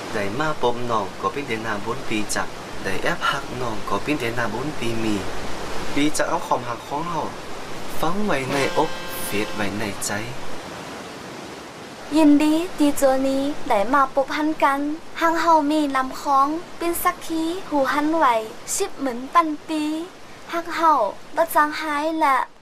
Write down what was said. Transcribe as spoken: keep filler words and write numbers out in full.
ได้มาปมน้องก็เป็นเดือนหน้าบุญปีจักได้แอบหักน้องก็เป็นเดือนหน้าบุญปีมีปีจะเอาความหักของเฮาฟังไว้ในอกเฟียดไว้ในใจยินดีที่เจอนี้ได้มาพบหันกันหางเฮามีนำของเป็นสักขีหูหันไหวชิบเหมือนปันปีหางเฮาบ่จางหายละ